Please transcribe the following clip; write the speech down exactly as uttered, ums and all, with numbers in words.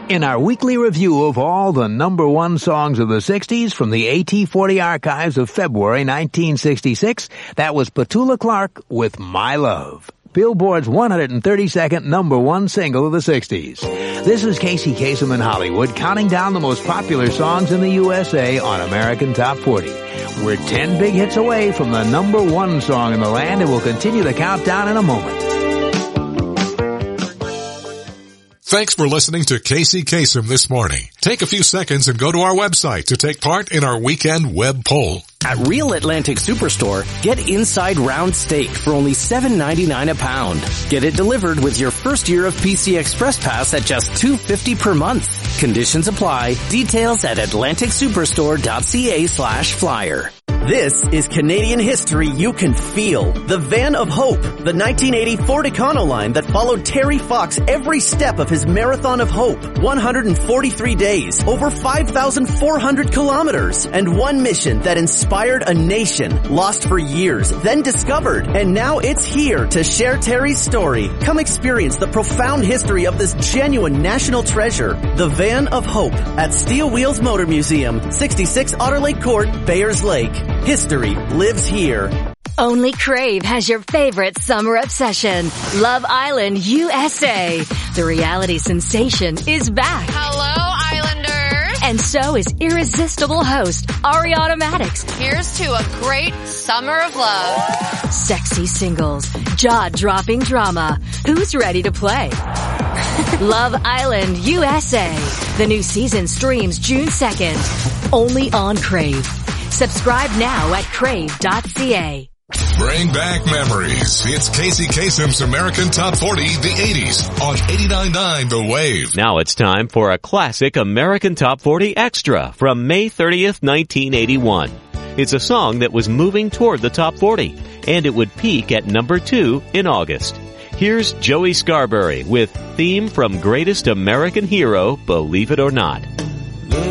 In our weekly review of all the number one songs of the sixties from the A T forty archives of February nineteen sixty-six, that was Petula Clark with My Love, Billboard's one hundred thirty-second number one single of the sixties. This is Casey Kasem in Hollywood, counting down the most popular songs in the U S A on American Top forty. We're ten big hits away from the number one song in the land, and we'll continue the countdown in a moment. Thanks for listening to Casey Kasem this morning. Take a few seconds and go to our website to take part in our weekend web poll. At Real Atlantic Superstore, get inside round steak for only seven ninety-nine a pound. Get it delivered with your first year of P C Express Pass at just two fifty per month. Conditions apply. Details at atlantic superstore dot c a slash flyer. This is Canadian history you can feel. The Van of Hope, the nineteen eighty Ford Econoline that followed Terry Fox every step of his Marathon of Hope. one hundred forty-three days, over five thousand four hundred kilometers, and one mission that inspired a nation. Lost for years, then discovered, and now it's here to share Terry's story. Come experience the profound history of this genuine national treasure. The Van of Hope at Steel Wheels Motor Museum, sixty-six Otter Lake Court, Bayers Lake. History lives here. Only Crave has your favorite summer obsession, Love Island U S A. The reality sensation is back. Hello, Islanders. And so is irresistible host Ariana Maddox. Here's to a great summer of love. Sexy singles, jaw-dropping drama. Who's ready to play? Love Island U S A. The new season streams June second. Only on Crave. Subscribe now at crave dot c a. Bring back memories. It's Casey Kasem's American Top forty, the eighties, on eighty-nine point nine The Wave. Now it's time for a classic American Top forty Extra from May thirtieth, nineteen eighty-one. It's a song that was moving toward the top forty, and it would peak at number two in August. Here's Joey Scarberry with Theme from Greatest American Hero, Believe It or Not.